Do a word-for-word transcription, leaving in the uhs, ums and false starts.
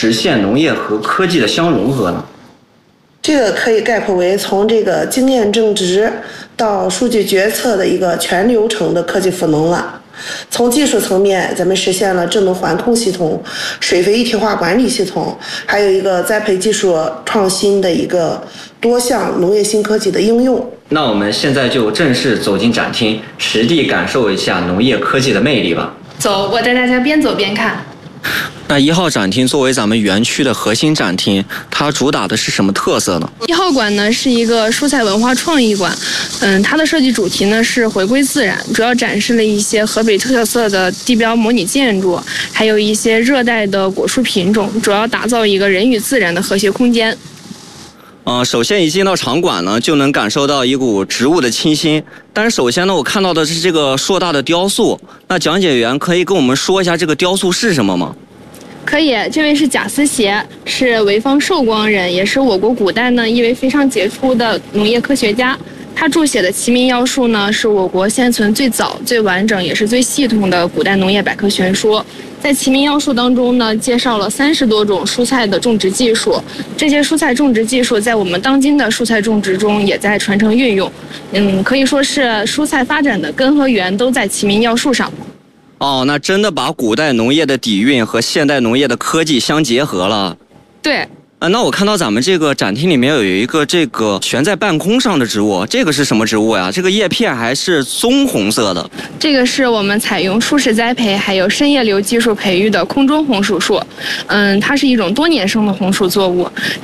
实现农业和科技的相融合呢？ 这个可以概括为从这个经验种植到数据决策的一个全流程的科技赋能了。从技术层面，咱们实现了智能环控系统、水肥一体化管理系统，还有一个栽培技术创新的一个多项农业新科技的应用。 那我们现在就正式走进展厅，实地感受一下农业科技的魅力吧。 走，我带大家边走边看。 那一号展厅作为咱们园区的核心展厅，它主打的是什么特色呢？ 一号馆呢是一个蔬菜文化创意馆，嗯，它的设计主题呢是回归自然，主要展示了一些河北特色的地标模拟建筑，还有一些热带的果树品种，主要打造一个人与自然的和谐空间。 呃，首先一进到场馆呢，就能感受到一股植物的清新。但是首先呢，我看到的是这个硕大的雕塑。那讲解员可以跟我们说一下这个雕塑是什么吗？ 可以，这位是贾思勰，是潍坊寿光人，也是我国古代呢一位非常杰出的农业科学家。他著写的《齐民要术》呢，是我国现存最早、最完整也是最系统的古代农业百科全书。在《齐民要术》当中呢，介绍了三十多种蔬菜的种植技术。这些蔬菜种植技术在我们当今的蔬菜种植中也在传承运用。嗯，可以说是蔬菜发展的根和源都在《齐民要术》上。 哦，那真的把古代农业的底蕴和现代农业的科技相结合了。 对。 啊，那我看到咱们这个展厅里面有一个这个悬在半空上的植物，这个是什么植物呀？这个叶片还是棕红色的。 这个是我们采用舒适栽培还有深叶流技术培育的空中红薯树，嗯，它是一种多年生的红薯作物。